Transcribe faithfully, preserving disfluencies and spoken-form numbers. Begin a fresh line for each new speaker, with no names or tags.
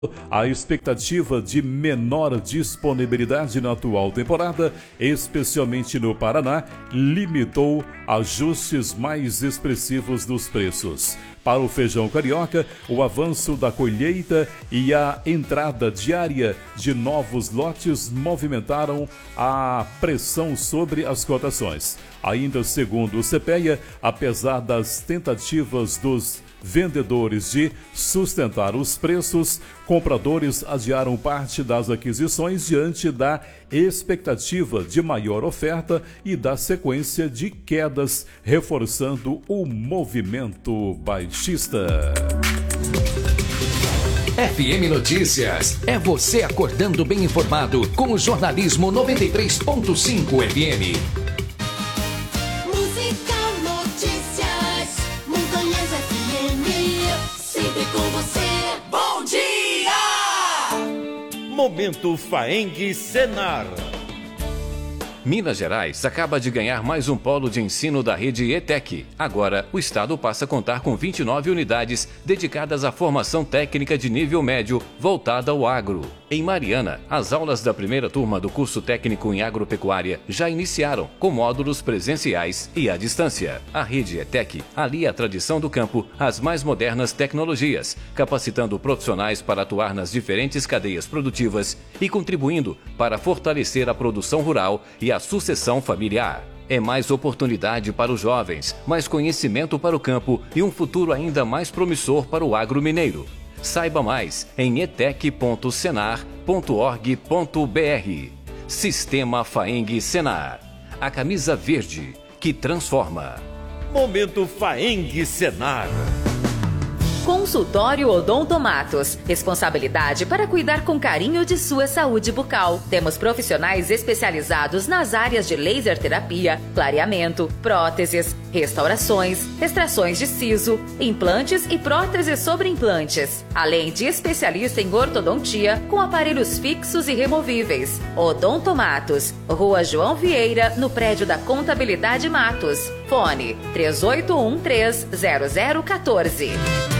A expectativa de menor disponibilidade na atual temporada, especialmente no Paraná, limitou ajustes mais expressivos dos preços. Para o feijão carioca, o avanço da colheita e a entrada diária de novos lotes movimentaram a pressão sobre as cotações. Ainda segundo o CEPEA, apesar das tentativas dos vendedores de sustentar os preços, compradores adiaram parte das aquisições diante da expectativa de maior oferta e da sequência de quedas, reforçando o movimento baixista.
F M Notícias, é você acordando bem informado com o jornalismo noventa e três ponto cinco F M.
Momento Faeng Senar.
Minas Gerais acaba de ganhar mais um polo de ensino da rede ETEC. Agora, o estado passa a contar com vinte e nove unidades dedicadas à formação técnica de nível médio voltada ao agro. Em Mariana, as aulas da primeira turma do curso técnico em agropecuária já iniciaram, com módulos presenciais e à distância. A rede ETEC alia a tradição do campo às mais modernas tecnologias, capacitando profissionais para atuar nas diferentes cadeias produtivas e contribuindo para fortalecer a produção rural e a sucessão familiar. É mais oportunidade para os jovens, mais conhecimento para o campo e um futuro ainda mais promissor para o agro mineiro. Saiba mais em etec ponto senar ponto org ponto br. Sistema Faeng Senar. A camisa verde que transforma.
Momento Faeng Senar.
Consultório Odontomatos. Responsabilidade para cuidar com carinho de sua saúde bucal. Temos profissionais especializados nas áreas de laser terapia, clareamento, próteses, restaurações, extrações de siso, implantes e próteses sobre implantes. Além de especialista em ortodontia com aparelhos fixos e removíveis. Odontomatos. Rua João Vieira, no prédio da Contabilidade Matos. Fone três oito um três zero zero um quatro.